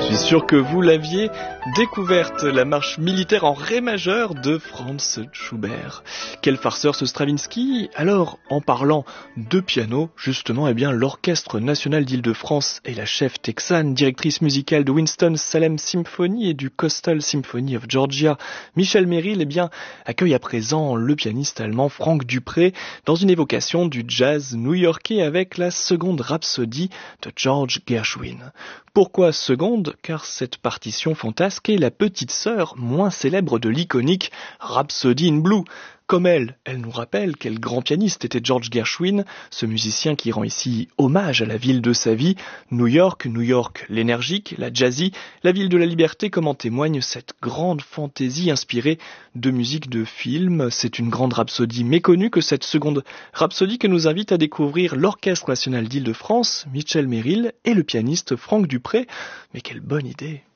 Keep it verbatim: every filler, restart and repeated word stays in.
Je suis sûr que vous l'aviez découverte, la marche militaire en ré majeur de Franz Schubert. Quel farceur ce Stravinsky! Alors, en parlant de piano, justement, eh bien, l'Orchestre National d'Île-de-France et la chef texane, directrice musicale de Winston-Salem Symphony et du Coastal Symphony of Georgia, Michel Merrill, eh bien, accueille à présent le pianiste allemand Franck Dupré dans une évocation du jazz new-yorkais avec la seconde rhapsodie de George Gershwin. Pourquoi seconde? Car cette partition fantasque est la petite sœur moins célèbre de l'iconique Rhapsody in Blue. Comme elle, elle nous rappelle quel grand pianiste était George Gershwin, ce musicien qui rend ici hommage à la ville de sa vie, New York, New York l'énergique, la jazzy, la ville de la liberté, comme en témoigne cette grande fantaisie inspirée de musique de film. C'est une grande rhapsodie méconnue que cette seconde rhapsodie que nous invite à découvrir l'Orchestre National d'Île-de-France, Michel Merrill et le pianiste Franck Dupré. Mais quelle bonne idée!